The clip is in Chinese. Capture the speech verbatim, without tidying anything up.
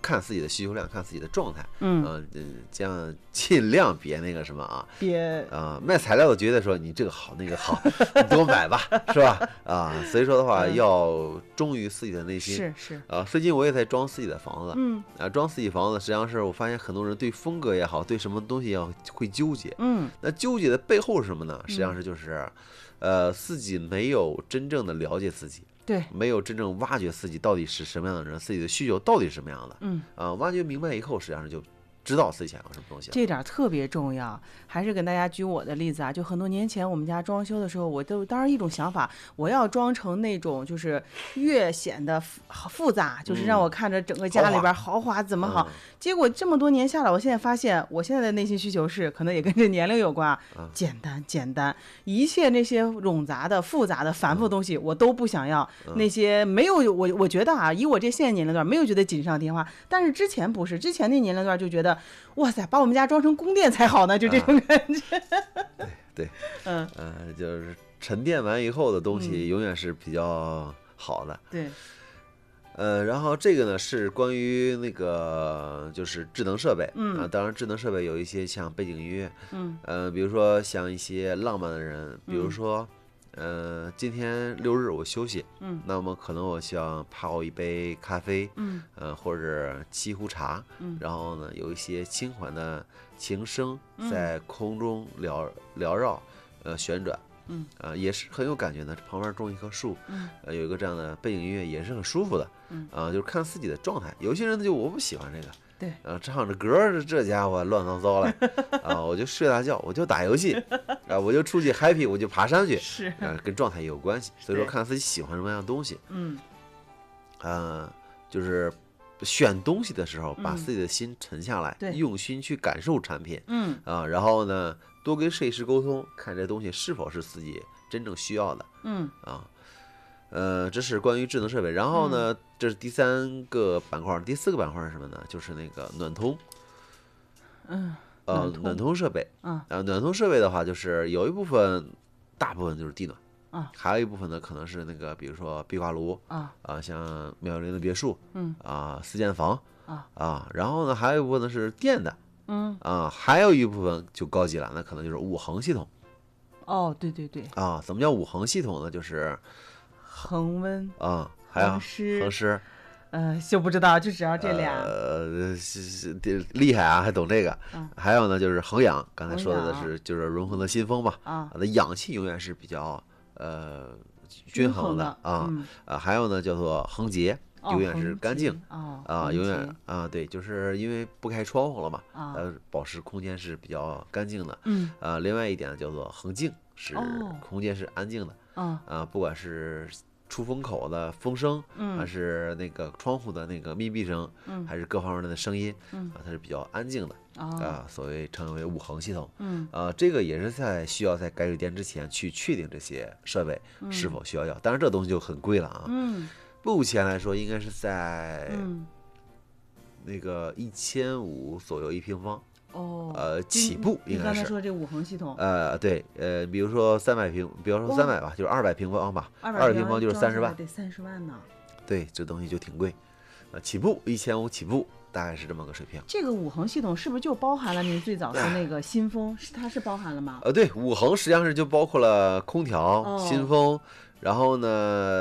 看自己的需求量，看自己的状态， 嗯， 呃，这样尽量别那个什么啊， 别啊、卖材料的觉得说你这个好那个好，你给我买吧，是吧？啊，所以说的话， 嗯要忠于自己的内心。 是是， 啊，最近我也在装自己的房子， 嗯啊，装自己房子，实际上是我发现很多人对风格也好，对什么东西要会纠结。 嗯那纠结的背后是什么呢？实际上是就是，呃，自己没有真正的了解自己， 对， 没有真正挖掘自己到底是什么样的人，自己的需求到底是什么样的。 嗯。 啊，挖掘明白以后，实际上是就知道自己想要什么东西了。 这点儿特别重要，还是跟大家举我的例子啊，就很多年前我们家装修的时候，我都当时一种想法，我要装成那种就是越显得复复杂，就是让我看着整个家里边豪华怎么好。 嗯结果这么多年下来，我现在发现，我现在的内心需求是，可能也跟这年龄有关啊， 嗯简单简单，一切那些冗杂的、复杂的、繁复的东西我都不想要。那些没有我我觉得啊，以我这现在年龄段，没有觉得锦上添花，但是之前不是，之前那年龄段就觉得。哇塞，把我们家装成宫殿才好呢，就这种感觉。 对对， 嗯呃，就是沉淀完以后的东西永远是比较好的。 对， 呃，然后这个呢是关于那个就是智能设备， 嗯啊，当然智能设备有一些像背景音乐， 嗯呃，比如说像一些浪漫的人，比如说，呃，今天六日我休息， 嗯， 那么可能我想泡一杯咖啡， 嗯， 呃，或者沏壶茶， 嗯， 然后呢有一些轻缓的琴声在空中缭缭绕，呃，旋转。 嗯， 呃，也是很有感觉的。旁边种一棵树， 嗯， 呃，有一个这样的背景音乐，也是很舒服的。 嗯， 啊、就是看自己的状态。有些人呢，就我不喜欢这个， 对， 啊、唱着歌儿，这家伙乱糟糟的，啊、我就睡大觉，我就打游戏，啊、我就出去 happy，我就爬山去， 是， 啊、跟状态也有关系。所以说， 对看自己喜欢什么样的东西， 嗯呃，就是选东西的时候，把嗯自己的心沉下来， 对用心去感受产品， 嗯啊、然后呢，多跟设计师沟通，看这东西是否是自己真正需要的。 嗯啊，呃，这是关于智能设备。然后呢，这是第三个板块，第四个板块是什么呢？就是那个暖通， 嗯呃， 暖通暖通设备。 嗯啊，暖通设备的话，就是有一部分，大部分就是地暖。 啊， 还有一部分呢，可能是那个，比如说壁挂炉啊啊，像妙龄的别墅， 嗯啊，四间房啊啊，然后呢，还有一部分呢是电的嗯啊，还有一部分就高级了，那可能就是五恒系统哦，对对对， 啊。怎么叫五恒系统呢？就是恒温啊，还有恒湿恒湿。 呃就不知道，就只要这俩。 呃，是是厉害啊，还懂这个。 嗯还有呢，就是恒氧，刚才说的恒氧是就是荣恒的新风嘛， 啊它的氧气永远是比较呃均衡衡的啊嗯啊，还有呢叫做恒洁， 哦永远是恒干净洁哦啊， 恒永远洁啊，对，就是因为不开窗户了嘛， 啊呃，保持空间是比较干净的。 嗯啊，另外一点呢叫做恒静，是哦空间是安静的嗯啊，不管是出风口的风声， 嗯还是那个窗户的那个密闭声， 嗯还是各方面的声音， 嗯啊，它是比较安静的哦啊，所谓称为五恒系统。 嗯啊，这个也是在需要在改水电之前去确定这些设备是否需要要，当然这东西就很贵了啊。 嗯目前来说，应该是在嗯那个一千五左右一平方， 哦呃， 就起步你应该是。 刚才说这五恒系统， 呃，对，呃，比如说三百平，比方说哇三百吧，就是二百平方吧， 二二百平方就是三十万， 得三十万呢。 对，这东西就挺贵，呃，起步一千五起步，大概是这么个水平。 这个五恒系统是不是就包含了您最早说那个新风？是它是包含了吗？ 呃，对，五恒实际上是就包括了空调、 哦新风，然后呢，